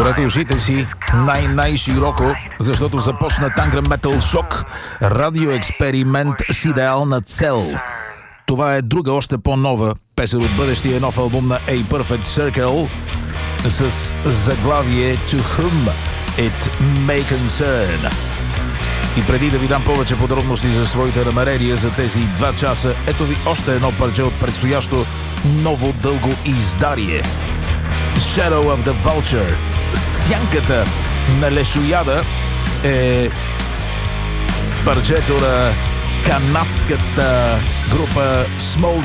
Отворете ушите си най-широко, защото започна Tangram Metal Shock, радиоексперимент с идеална цел. Това е друга, още по-нова песен от бъдещия нов албум на A Perfect Circle с заглавие To Whom It May Concern. И преди да ви дам повече подробности за своите намерения за тези 2 часа, ето ви още едно парче от предстоящо ново дълго издарие. Shadow of the Vulture. Сянката на лешояда е парчето на канадската група Smolder